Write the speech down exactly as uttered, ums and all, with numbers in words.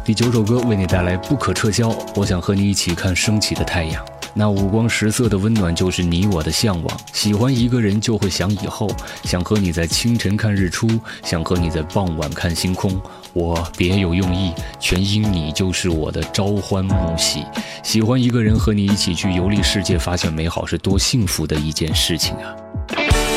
第九首歌为你带来不可撤销，我想和你一起看升起的太阳。那五光十色的温暖就是你我的向往，喜欢一个人就会想以后，想和你在清晨看日出，想和你在傍晚看星空，我别有用意，全因你就是我的朝欢暮喜。喜欢一个人和你一起去游历世界，发现美好是多幸福的一件事情啊。